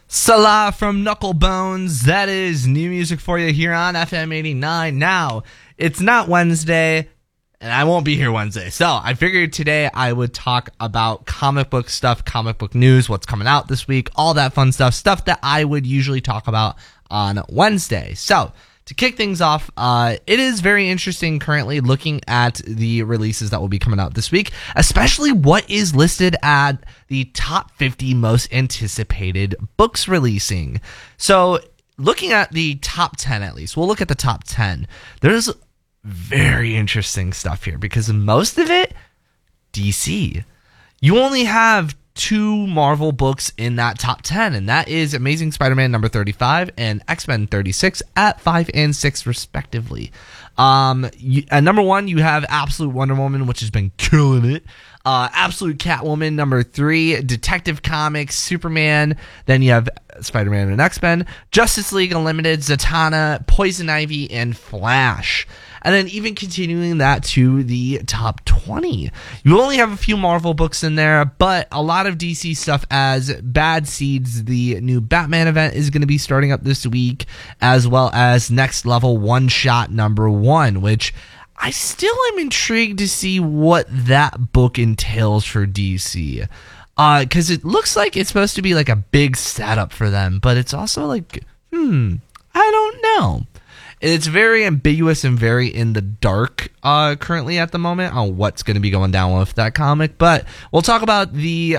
Salah from Knucklebones. That is new music for you here on FM 89. Now, it's not Wednesday, and I won't be here Wednesday. So I figured today I would talk about comic book stuff, comic book news, what's coming out this week, all that fun stuff that I would usually talk about on Wednesday. So to kick things off, it is very interesting currently looking at the releases that will be coming out this week, especially what is listed at the top 50 most anticipated books releasing. So looking at the top 10 at least, we'll look at the top 10. There's very interesting stuff here because most of it, DC. You only have two Marvel books in that top 10, and that is Amazing Spider-Man number 35 and X-Men 36 at 5 and 6 respectively. At number 1, you have Absolute Wonder Woman, which has been killing it. Absolute Catwoman number 3, Detective Comics, Superman. Then you have Spider-Man and X-Men, Justice League Unlimited, Zatanna, Poison Ivy, and Flash. And then even continuing that to the top 20. You only have a few Marvel books in there, but a lot of DC stuff as Bad Seeds, the new Batman event, is going to be starting up this week, as well as Next Level One Shot number 1, which I still am intrigued to see what that book entails for DC. Because it looks like it's supposed to be like a big setup for them, but it's also like, I don't know. It's very ambiguous and very in the dark currently at the moment on what's going to be going down with that comic. But we'll talk about the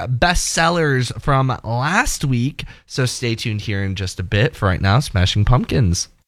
bestsellers from last week. So stay tuned here in just a bit. For right now, Smashing Pumpkins.